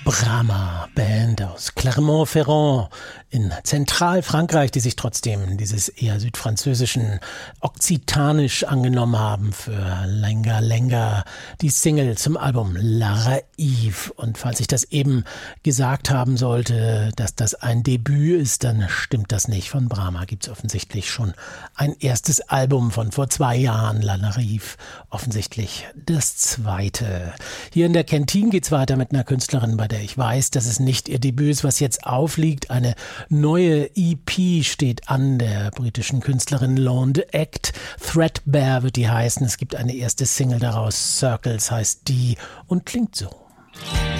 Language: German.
Brahma Band aus Clermont-Ferrand in Zentralfrankreich, die sich trotzdem dieses eher südfranzösischen Okzitanisch angenommen haben für Lenga Lenga, die Single zum Album La Raive. Und falls ich das eben gesagt haben sollte, dass das ein Debüt ist, dann stimmt das nicht. Von Brahma gibt es offensichtlich schon ein erstes Album von vor 2 Jahren, La Raive, offensichtlich das zweite. Hier in der Kantine geht's weiter mit einer Künstlerin, bei der ich weiß, dass es nicht ihr Debüt ist, was jetzt aufliegt. Eine neue EP steht an, der britischen Künstlerin Londe Act. Threadbare wird die heißen. Es gibt eine erste Single daraus, Circles heißt die und klingt so.